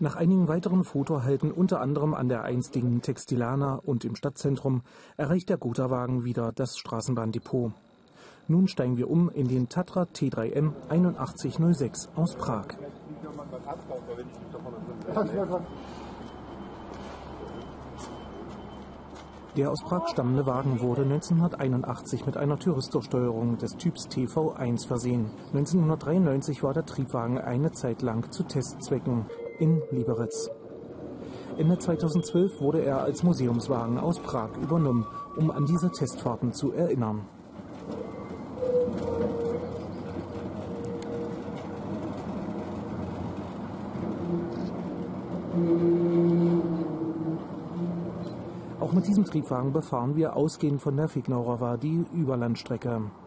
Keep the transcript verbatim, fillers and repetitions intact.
Nach einigen weiteren Fotohalten, unter anderem an der einstigen Textilana und im Stadtzentrum, erreicht der Gotha-Wagen wieder das Straßenbahndepot. Nun steigen wir um in den Tatra T drei M einundachtzig null sechs aus Prag. Der aus Prag stammende Wagen wurde neunzehnhunderteinundachtzig mit einer Thyristorsteuerung des Typs T V eins versehen. neunzehnhundertdreiundneunzig war der Triebwagen eine Zeit lang zu Testzwecken in Liberec. Ende zweitausendzwölf wurde er als Museumswagen aus Prag übernommen, um an diese Testfahrten zu erinnern. Auch mit diesem Triebwagen befahren wir ausgehend von der Fignaurawa die Überlandstrecke.